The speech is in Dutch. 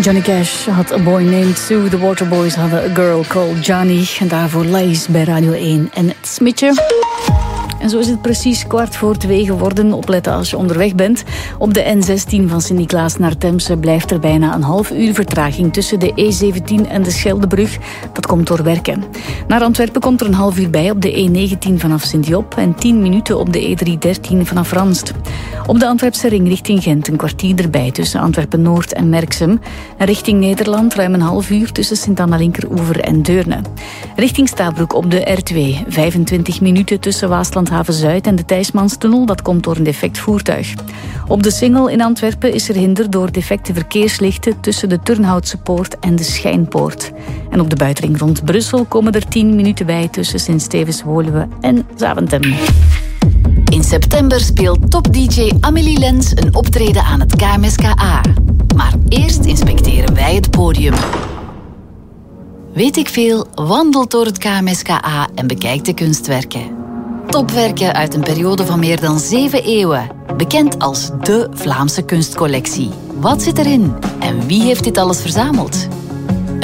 Johnny Cash had A Boy Named Sue. De Waterboys hadden A Girl Called Johnny. En daarvoor Lies bij Radio 1 en het Smitje. En zo is het precies 2:15 geworden. Opletten als je onderweg bent. Op de N16 van Sint-Niklaas naar Temse blijft er bijna een half uur vertraging tussen de E17 en de Scheldebrug. Dat komt door werken. Naar Antwerpen komt er een half uur bij op de E19 vanaf Sint-Job en 10 minuten op de E313 vanaf Ranst. Op de Antwerpse ring richting Gent een kwartier erbij tussen Antwerpen-Noord en Merksem. En richting Nederland ruim een half uur tussen Sint-Anna-Linkeroever en Deurne. Richting Stabroek op de R2 25 minuten tussen Waaslandhaven-Zuid en de Thijsmanstunnel. Dat komt door een defect voertuig. Op de Singel in Antwerpen is er hinder door defecte verkeerslichten tussen de Turnhoutse Poort en de Schijnpoort. En op de buitenring rond Brussel komen er 10 minuten bij tussen Sint-Stevens-Woluwe en Zaventem. In september speelt top-dj Amélie Lens een optreden aan het KMSKA. Maar eerst inspecteren wij het podium. Weet ik veel, wandelt door het KMSKA en bekijkt de kunstwerken. Topwerken uit een periode van meer dan 7 eeuwen. Bekend als de Vlaamse kunstcollectie. Wat zit erin? En wie heeft dit alles verzameld?